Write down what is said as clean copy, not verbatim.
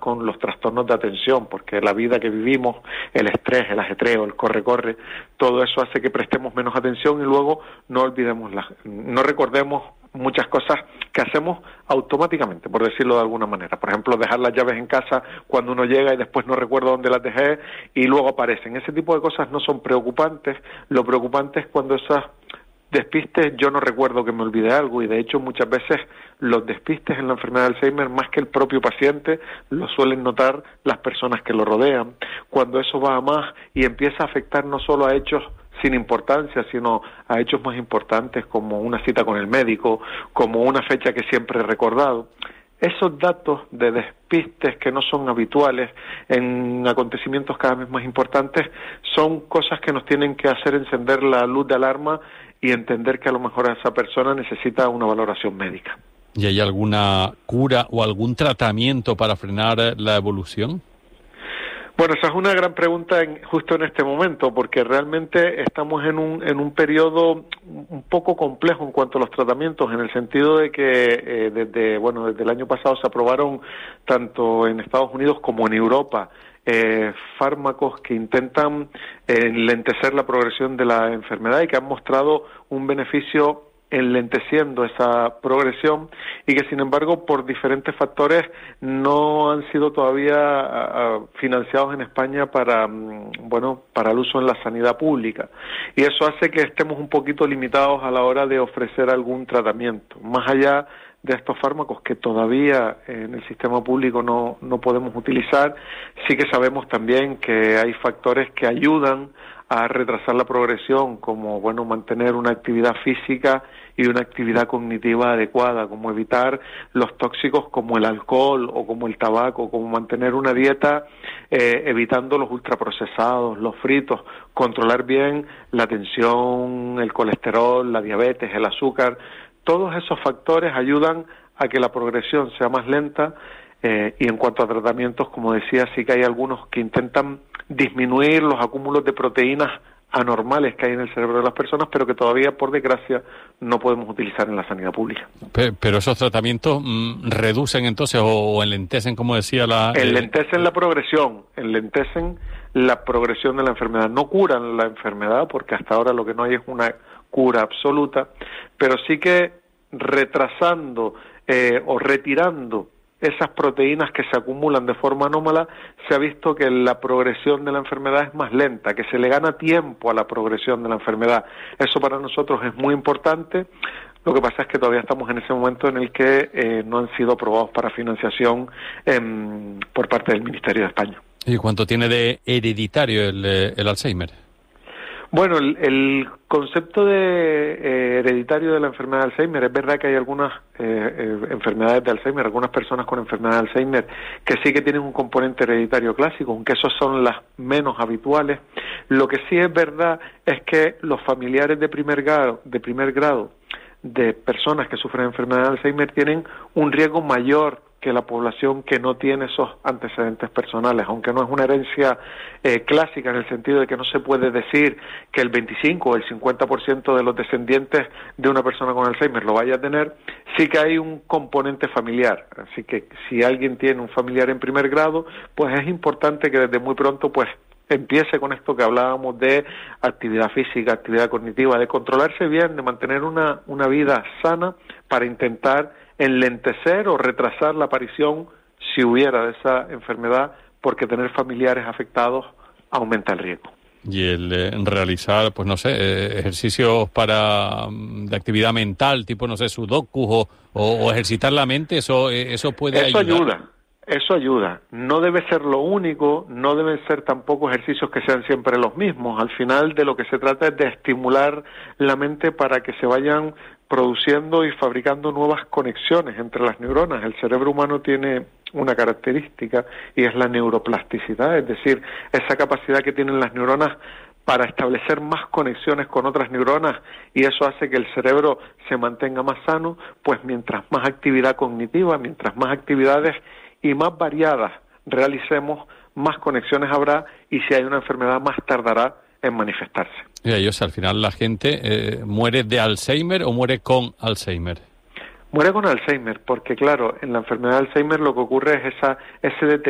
con los trastornos de atención, porque la vida que vivimos, el estrés, el ajetreo, el corre-corre, todo eso hace que prestemos menos atención y luego no recordemos muchas cosas que hacemos automáticamente, por decirlo de alguna manera. Por ejemplo, dejar las llaves en casa cuando uno llega y después no recuerdo dónde las dejé y luego aparecen. Ese tipo de cosas no son preocupantes. Lo preocupante es cuando esas despistes, yo no recuerdo que me olvidé algo, y de hecho muchas veces los despistes en la enfermedad de Alzheimer, más que el propio paciente, lo suelen notar las personas que lo rodean. Cuando eso va a más y empieza a afectar no solo a hechos sin importancia, sino a hechos más importantes como una cita con el médico, como una fecha que siempre he recordado. Esos datos de despistes que no son habituales en acontecimientos cada vez más importantes son cosas que nos tienen que hacer encender la luz de alarma y entender que a lo mejor esa persona necesita una valoración médica. ¿Y hay alguna cura o algún tratamiento para frenar la evolución? Bueno, esa es una gran pregunta justo en este momento, porque realmente estamos en un periodo un poco complejo en cuanto a los tratamientos, en el sentido de que desde el año pasado se aprobaron tanto en Estados Unidos como en Europa fármacos que intentan enlentecer la progresión de la enfermedad y que han mostrado un beneficio enlenteciendo esa progresión, y que sin embargo por diferentes factores no han sido todavía financiados en España para el uso en la sanidad pública, y eso hace que estemos un poquito limitados a la hora de ofrecer algún tratamiento más allá de estos fármacos que todavía en el sistema público no podemos utilizar. Sí que sabemos también que hay factores que ayudan a retrasar la progresión, como mantener una actividad física y una actividad cognitiva adecuada, como evitar los tóxicos como el alcohol o como el tabaco, como mantener una dieta evitando los ultraprocesados, los fritos, controlar bien la tensión, el colesterol, la diabetes, el azúcar. Todos esos factores ayudan a que la progresión sea más lenta, y en cuanto a tratamientos, como decía, sí que hay algunos que intentan disminuir los acúmulos de proteínas anormales que hay en el cerebro de las personas, pero que todavía, por desgracia, no podemos utilizar en la sanidad pública. Pero esos tratamientos reducen entonces o enlentecen, como decía enlentecen la progresión, enlentecen la progresión de la enfermedad. No curan la enfermedad, porque hasta ahora lo que no hay es una cura absoluta, pero sí que retrasando o retirando esas proteínas que se acumulan de forma anómala, se ha visto que la progresión de la enfermedad es más lenta, que se le gana tiempo a la progresión de la enfermedad. Eso para nosotros es muy importante. Lo que pasa es que todavía estamos en ese momento en el que no han sido aprobados para financiación por parte del Ministerio de España. ¿Y cuánto tiene de hereditario el Alzheimer? Bueno, el concepto de hereditario de la enfermedad de Alzheimer, es verdad que hay algunas enfermedades de Alzheimer, algunas personas con enfermedad de Alzheimer que sí que tienen un componente hereditario clásico, aunque esos son las menos habituales. Lo que sí es verdad es que los familiares de primer grado de personas que sufren enfermedad de Alzheimer tienen un riesgo mayor que la población que no tiene esos antecedentes personales, aunque no es una herencia clásica, en el sentido de que no se puede decir que el 25 o el 50% de los descendientes de una persona con Alzheimer lo vaya a tener. Sí que hay un componente familiar, así que si alguien tiene un familiar en primer grado, pues es importante que desde muy pronto empiece con esto que hablábamos de actividad física, actividad cognitiva, de controlarse bien, de mantener una vida sana para intentar enlentecer o retrasar la aparición, si hubiera, de esa enfermedad, porque tener familiares afectados aumenta el riesgo. Y el realizar, ejercicios de actividad mental, tipo, sudokus o ejercitar la mente, eso puede ayudar. Eso ayuda. No debe ser lo único, no deben ser tampoco ejercicios que sean siempre los mismos. Al final de lo que se trata es de estimular la mente para que se vayan produciendo y fabricando nuevas conexiones entre las neuronas. El cerebro humano tiene una característica y es la neuroplasticidad, es decir, esa capacidad que tienen las neuronas para establecer más conexiones con otras neuronas, y eso hace que el cerebro se mantenga más sano. Pues mientras más actividad cognitiva, mientras más actividades y más variadas realicemos, más conexiones habrá, y si hay una enfermedad, más tardará en manifestarse. Y al final la gente muere de Alzheimer o muere con Alzheimer. Muere con Alzheimer, porque claro, en la enfermedad de Alzheimer lo que ocurre es ese deterioro